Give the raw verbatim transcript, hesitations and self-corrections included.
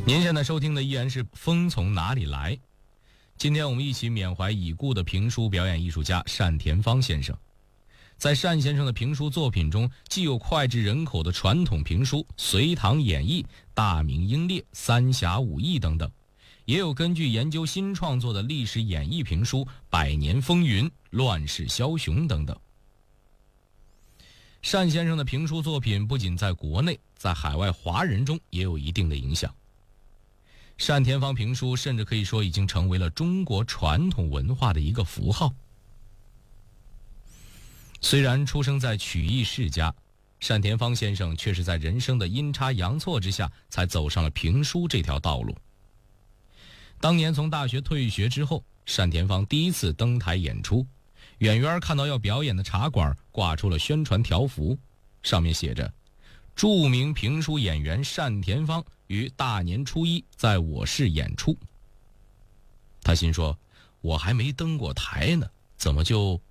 您现在收听的依然是《风从哪里来》。今天我们一起缅怀已故的评书表演艺术家单田芳先生。在单先生的评书作品中，既有脍炙人口的传统评书《隋唐演义》《大明英烈》《三侠五义》等等，也有根据研究新创作的历史演义评书《百年风云》《乱世枭雄》等等。单先生的评书作品不仅在国内，在海外华人中也有一定的影响。单田芳评书甚至可以说已经成为了中国传统文化的一个符号。虽然出生在曲艺世家，单田芳先生却是在人生的阴差阳错之下才走上了评书这条道路。当年从大学退学之后，单田芳第一次登台演出，远远看到要表演的茶馆挂出了宣传条幅，上面写着著名评书演员单田芳于大年初一在我市演出。他心说，我还没登过台呢，怎么就